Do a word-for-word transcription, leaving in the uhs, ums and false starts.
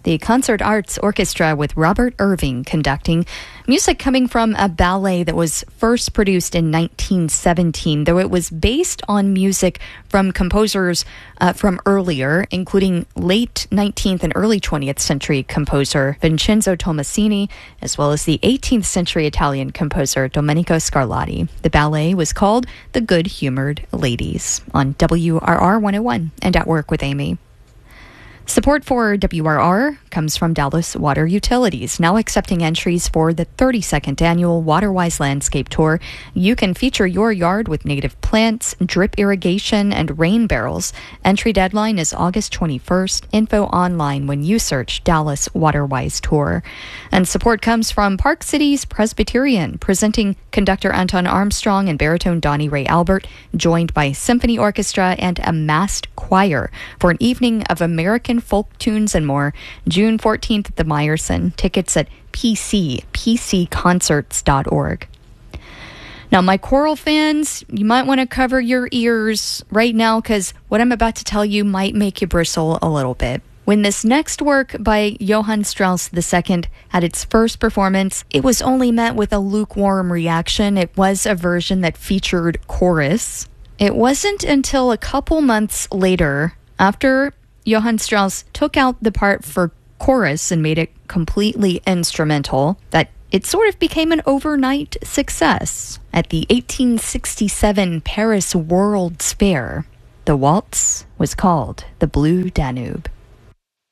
The Concert Arts Orchestra with Robert Irving conducting. Music coming from a ballet that was first produced in nineteen seventeen, though it was based on music from composers uh, from earlier, including late nineteenth and early twentieth century composer Vincenzo Tommasini, as well as the eighteenth century Italian composer Domenico Scarlatti. The ballet was called The Good-Humored Ladies on W R R one oh one and At Work with Amy. Support for W R R comes from Dallas Water Utilities, now accepting entries for the thirty-second annual WaterWise Landscape Tour. You can feature your yard with native plants, drip irrigation, and rain barrels. Entry deadline is August twenty-first. Info online when you search Dallas WaterWise Tour. And support comes from Park Cities Presbyterian, presenting conductor Anton Armstrong and baritone Donnie Ray Albert, joined by symphony orchestra and a massed choir for an evening of American folk tunes and more. June fourteenth at the Meyerson. Tickets at P C, p c concerts dot org. Now, my choral fans, you might want to cover your ears right now because what I'm about to tell you might make you bristle a little bit. When this next work by Johann Strauss the Second had its first performance, it was only met with a lukewarm reaction. It was a version that featured chorus. It wasn't until a couple months later, after Johann Strauss took out the part for chorus and made it completely instrumental, that it sort of became an overnight success. At the eighteen sixty-seven Paris World's Fair, the waltz was called the Blue Danube.